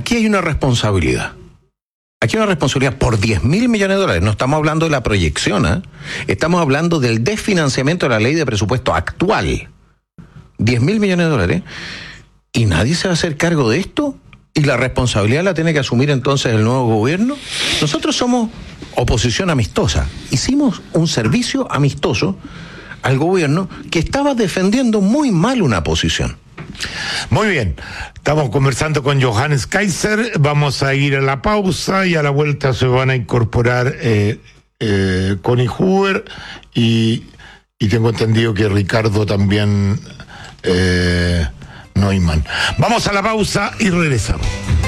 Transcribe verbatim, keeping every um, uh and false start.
aquí hay una responsabilidad. Aquí hay una responsabilidad por diez mil millones de dólares. No estamos hablando de la proyección, ¿eh? Estamos hablando del desfinanciamiento de la ley de presupuesto actual. diez mil millones de dólares. ¿Y nadie se va a hacer cargo de esto? ¿Y la responsabilidad la tiene que asumir entonces el nuevo gobierno? Nosotros somos oposición amistosa. Hicimos un servicio amistoso al gobierno que estaba defendiendo muy mal una posición. Muy bien, estamos conversando con Johannes Kaiser, vamos a ir a la pausa y a la vuelta se van a incorporar eh, eh, Connie Huber y, y tengo entendido que Ricardo también eh, Neumann. Vamos a la pausa y regresamos.